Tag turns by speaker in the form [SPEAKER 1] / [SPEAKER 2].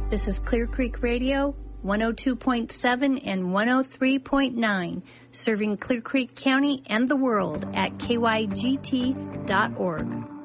[SPEAKER 1] This is Clear Creek Radio, 102.7 and 103.9, serving Clear Creek County and the world at kygt.org.